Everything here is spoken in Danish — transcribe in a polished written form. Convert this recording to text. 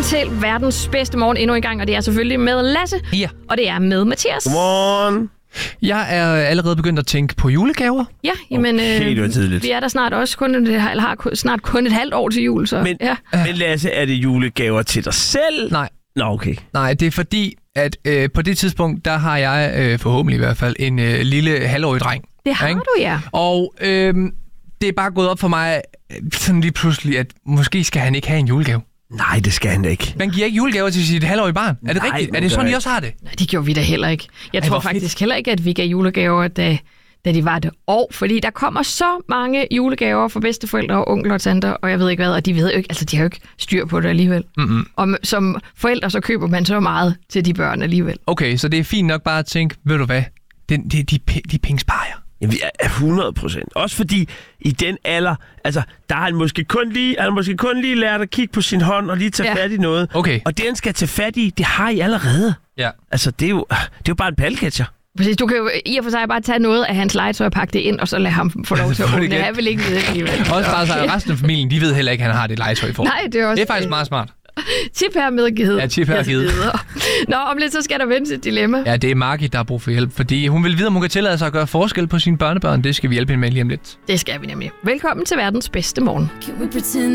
til verdens bedste morgen endnu en gang, og det er selvfølgelig med Lasse, og det er med Mathias. Godmorgen. Jeg er allerede begyndt at tænke på julegaver. Ja, jamen, det var tidligt. vi er der snart også har snart kun et halvt år til jul, så Men Lasse, er det julegaver til dig selv? Nej. Nå, okay. Nej, det er fordi, at på det tidspunkt, der har jeg forhåbentlig i hvert fald en lille halvårig dreng. Det har du, ja. Og det er bare gået op for mig sådan lige pludselig, at måske skal han ikke have en julegave. Nej, det skal han da ikke. Man giver ikke julegaver til sit halvårige barn. Er det rigtigt? Er det sådan, I også har det? Nej, det gjorde vi da heller ikke. Jeg tror faktisk heller ikke, at vi gav julegaver, da de var det år. Fordi der kommer så mange julegaver fra bedsteforældre og onkler og tanter, og jeg ved ikke hvad, og de ved jo ikke, altså de har jo ikke styr på det alligevel. Mm-hmm. Og som forældre, så køber man så meget til de børn alligevel. Okay, så det er fint nok bare at tænke, ved du hvad, de penge sparer jeg. Jamen, vi er 100%. Også fordi i den alder, altså, der har han måske kun lige lært at kigge på sin hånd og lige tage fat i noget. Okay. Og det, han skal tage fat i, det har I allerede. Ja. Altså, det er jo bare en palcatcher. Præcis, du kan jo i og for sig bare tage noget af hans legetøj og pakke det ind, og så lade ham få lov til at åbne det. Jeg vil ikke vide alligevel. Også bare så resten af familien, de ved heller ikke, at han har det legetøj for. Nej, det er også... Det er faktisk meget smart. Tip her medgivet. Ja, tip her givet. Nå, om lidt så skal der vente et dilemma. Ja, det er Margit, der har brug for hjælp, fordi hun vil vide, om hun kan tillade sig at gøre forskel på sine børnebørn. Det skal vi hjælpe hende med lige om lidt. Det skal vi nemlig. Velkommen til verdens bedste morgen.